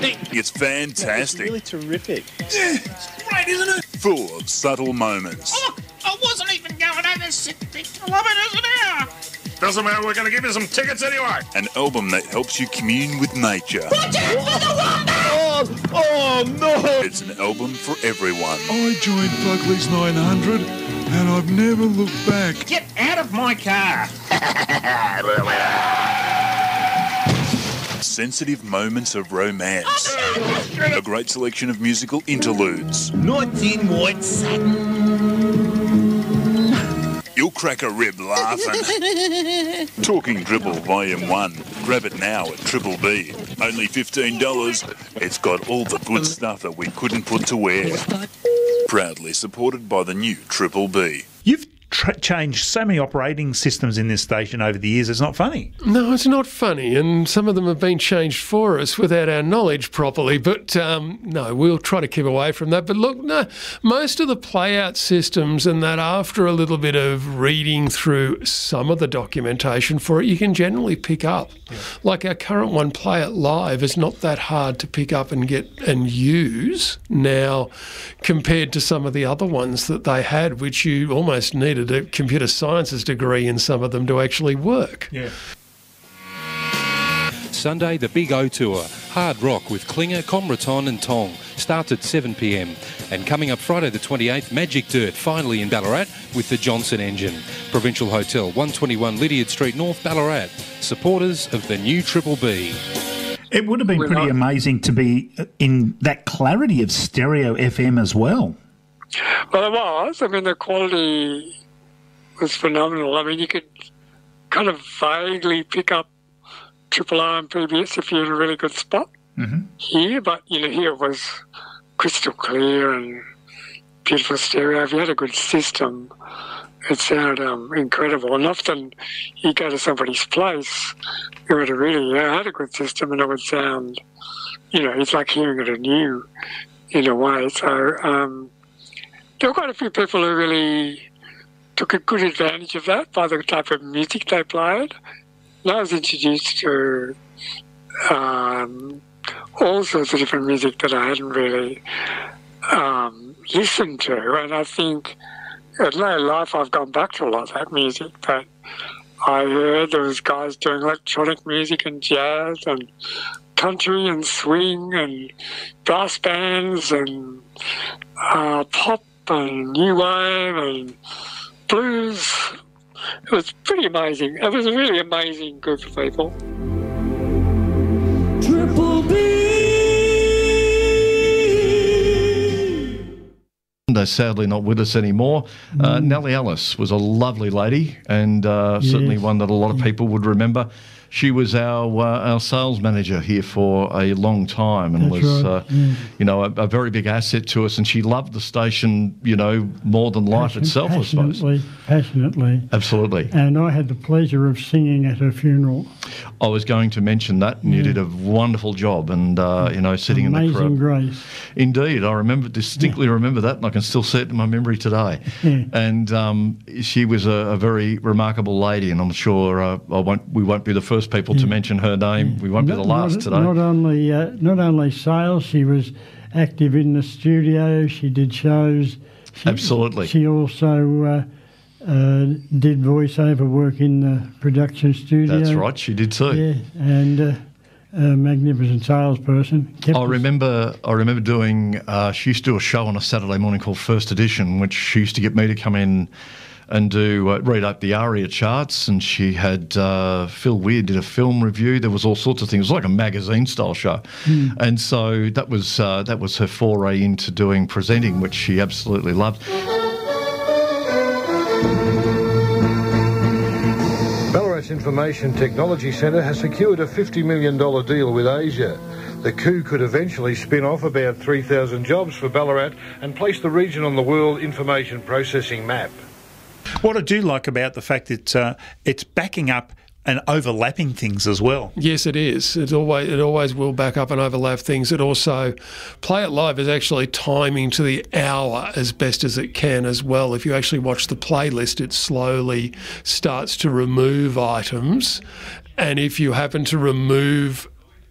It's fantastic. It's really terrific. Yeah, it's great, isn't it? Full of subtle moments. Oh, I wasn't even going over 60 kilometres an hour. Doesn't matter, we're going to give you some tickets anyway. An album that helps you commune with nature. Watch out for the wonder! Oh no! It's an album for everyone. I joined Fugly's 900 and I've never looked back. Get out of my car! Sensitive moments of romance. A great selection of musical interludes. Nights in white satin. You'll crack a rib laughing. Talking Dribble Volume 1. Grab it now at Triple B. Only $15. It's got all the good stuff that we couldn't put to wear. Proudly supported by the new Triple B. You've changed so many operating systems in this station over the years, it's not funny. No, it's not funny, and some of them have been changed for us without our knowledge properly, but no, we'll try to keep away from that. But look, no, most of the play-out systems and that, after a little bit of reading through some of the documentation for it, you can generally pick up. Yeah. Like our current one, Play It Live, is not that hard to pick up and get and use now compared to some of the other ones that they had, which you almost needed a computer sciences degree in some of them to actually work. Yeah. Sunday, the Big O Tour. Hard rock with Klinger, Comraton and Tong. Starts at 7 p.m. And coming up Friday the 28th, Magic Dirt, finally in Ballarat with the Johnson Engine. Provincial Hotel, 121 Lydiard Street North, Ballarat. Supporters of the new Triple B. It would have been pretty amazing to be in that clarity of stereo FM as well. Well, it was. I mean, the quality was phenomenal. I mean, you could kind of vaguely pick up Triple R and PBS if you're in a really good spot here, but, you know, here it was crystal clear and beautiful stereo. If you had a good system, it sounded incredible. And often you go to somebody's place who had had a good system and it would sound, you know, it's like hearing it anew in a way. So there were quite a few people who really took a good advantage of that by the type of music they played. And I was introduced to all sorts of different music that I hadn't really listened to. And I think in later life I've gone back to a lot of that music. But I heard there was guys doing electronic music and jazz and country and swing and brass bands and pop and new wave and blues. It was pretty amazing. It was a really amazing group of people. Triple B. They're sadly not with us anymore. Nellie Ellis was a lovely lady and certainly one that a lot of people would remember. She was our sales manager here for a long time and you know, a very big asset to us. And she loved the station, you know, more than life itself, I suppose. Passionately. Absolutely. And I had the pleasure of singing at her funeral. I was going to mention that, and you did a wonderful job. And you know, sitting Amazing in the crowd. grace. Indeed, I distinctly remember that, and I can still see it in my memory today. Yeah. And she was a very remarkable lady, and I'm sure we won't be the first people to mention her name. We won't be the last today. Not only sales, she was active in the studio. She did shows. Absolutely. She also did voiceover work in the production studio. That's right, she did too. Yeah, and a magnificent salesperson. I remember doing. She used to do a show on a Saturday morning called First Edition, which she used to get me to come in and do read up the ARIA charts, and she had Phil Weir did a film review. There was all sorts of things. It was like a magazine style show, and so that was her foray into doing presenting, which she absolutely loved. Ballarat's Information Technology Centre has secured a $50 million deal with Asia. The coup could eventually spin off about 3,000 jobs for Ballarat and place the region on the World Information Processing map. What I do like about the fact that it's backing up and overlapping things as well. Yes, it is. It always will back up and overlap things. It also, Play It Live is actually timing to the hour as best as it can as well. If you actually watch the playlist, it slowly starts to remove items. And if you happen to remove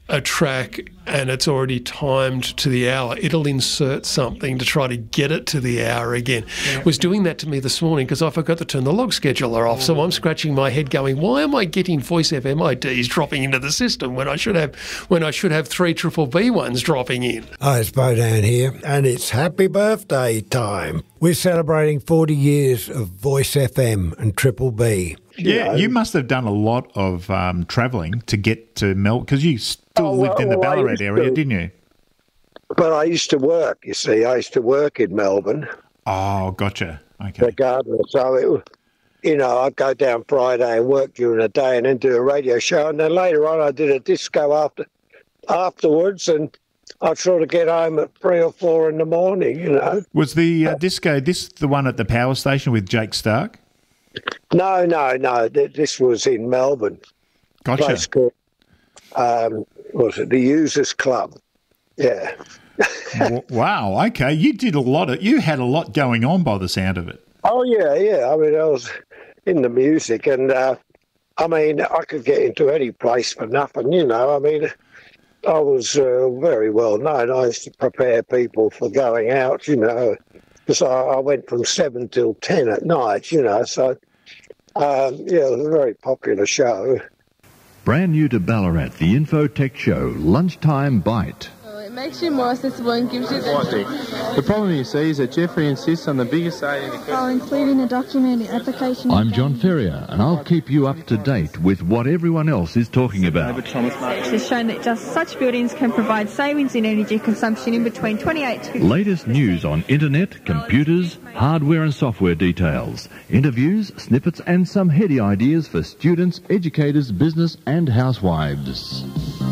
a track and it's already timed to the hour, it'll insert something to try to get it to the hour again. It was doing that to me this morning because I forgot to turn the log scheduler off. So I'm scratching my head going, why am I getting Voice FM IDs dropping into the system when I should have 3 BBB ones dropping in? Hi, it's Bodan here, and it's happy birthday time. We're celebrating 40 years of Voice FM and Triple B. Yeah, you must have done a lot of travelling to get to Melbourne, because you still lived in the Ballarat area, didn't you? But I used to work, you see. I used to work in Melbourne. Oh, gotcha. Okay. The gardener. So, it was, I'd go down Friday and work during the day and then do a radio show. And then later on, I did a disco afterwards, and I'd sort of get home at 3 or 4 in the morning, Was the disco the one at the power station with Jake Stark? No. This was in Melbourne. Gotcha. Place called, was it the Users Club? Yeah. Wow. Okay. You had a lot going on by the sound of it. Oh yeah. I mean, I was in the music, and I could get into any place for nothing. I mean, I was very well known. I used to prepare people for going out. Because I went from 7 till 10 at night, so, it was a very popular show. Brand new to Ballarat, the Infotech Show, Lunchtime Bite. It makes you more accessible and gives you The problem you see is that Jeffrey insists on the biggest say in the question. including a documented application. I'm John Ferrier, and I'll keep you up to date with what everyone else is talking about. Research has shown that just such buildings can provide savings in energy consumption in between 28 to... Latest news on internet, computers, hardware and software details, interviews, snippets and some heady ideas for students, educators, business and housewives.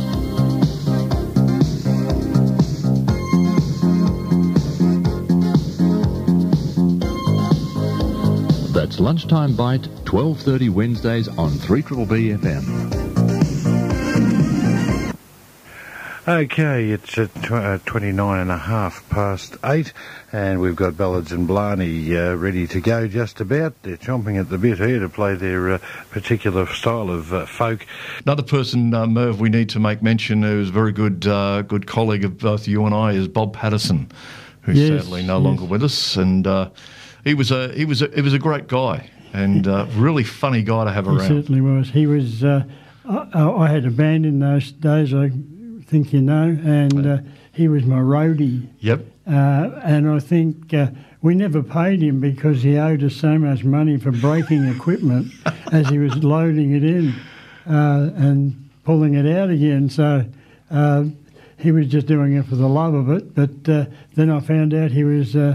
That's Lunchtime Bite, 12:30 Wednesdays on 3BBB FM. Okay, it's at 8:29, and we've got Ballads and Blarney ready to go just about. They're chomping at the bit here to play their particular style of folk. Another person, Merv, we need to make mention, who's a very good colleague of both you and I, is Bob Patterson, who's sadly no longer with us, and he was a great guy and really funny guy to have around. He certainly was. He was. I had a band in those days, I think you know, and he was my roadie. Yep. And I think we never paid him because he owed us so much money for breaking equipment as he was loading it in and pulling it out again. So he was just doing it for the love of it. But then I found out he was a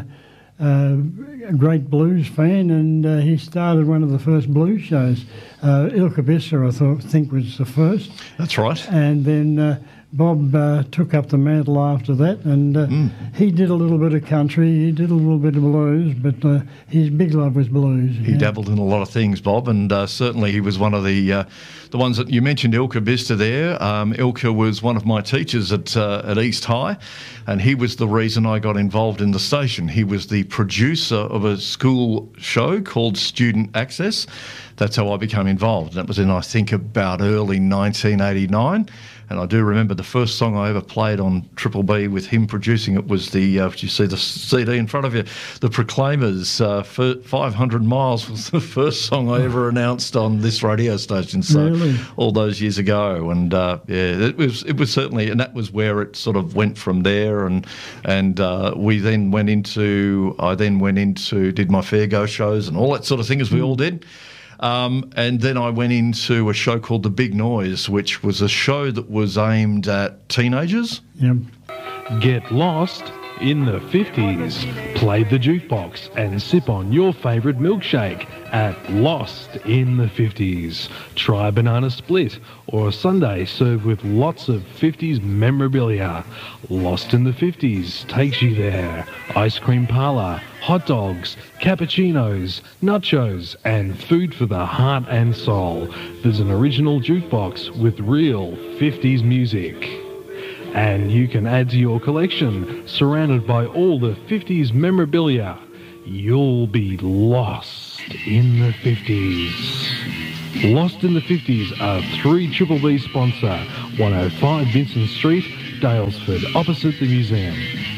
great blues fan, and he started one of the first blues shows. Ilka Bisser, I think, was the first. That's right. And then Bob took up the mantle after that, and he did a little bit of country, he did a little bit of blues, but his big love was blues. He dabbled in a lot of things, Bob, and certainly he was one of the ones that you mentioned. Ilka Bister there. Ilka was one of my teachers at East High, and he was the reason I got involved in the station. He was the producer of a school show called Student Access. That's how I became involved. That was in, I think, about early 1989. And I do remember the first song I ever played on Triple B with him producing it was the, you see the CD in front of you, The Proclaimers, 500 Miles was the first song I ever announced on this radio station. So really? All those years ago. And it was certainly, and that was where it sort of went from there. And we then went into, did my Fair Go shows and all that sort of thing as we all did. And then I went into a show called The Big Noise, which was a show that was aimed at teenagers. Yep. Get lost in the 50s. Play the jukebox and sip on your favourite milkshake at Lost in the 50s. Try a banana split or a sundae served with lots of 50s memorabilia. Lost in the 50s takes you there. Ice cream parlour, hot dogs, cappuccinos, nachos and food for the heart and soul. There's an original jukebox with real 50s music. And you can add to your collection, surrounded by all the 50s memorabilia. You'll be lost in the 50s. Lost in the 50s, a 3BBB sponsor. 105 Vincent Street, Daylesford, opposite the museum.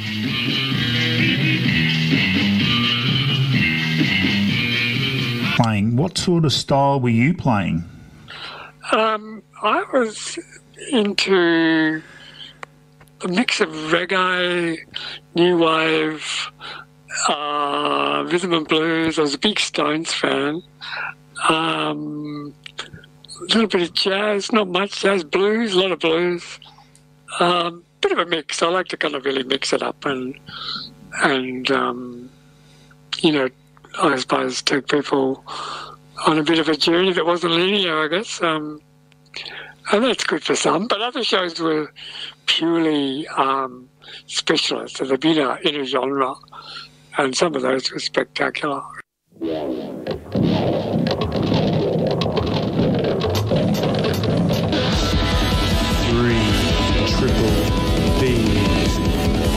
Playing. What sort of style were you playing? I was into a mix of reggae, new wave, rhythm and blues. I was a big Stones fan. A little bit of jazz, not much jazz, blues, a lot of blues. Bit of a mix. I like to kind of really mix it up and you know, I suppose take people on a bit of a journey that wasn't linear, I guess. And that's good for some. But other shows were purely specialist. So they've been in a genre, and some of those were spectacular.